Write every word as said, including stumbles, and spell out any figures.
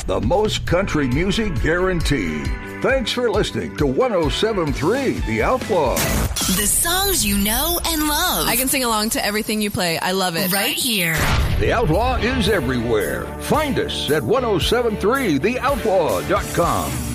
The most country music guaranteed. Thanks for listening to one oh seven point three The Outlaw. The songs you know and love. I can sing along to everything you play. I love it. Right here. The Outlaw is everywhere. Find us at ten seventy-three the outlaw dot com.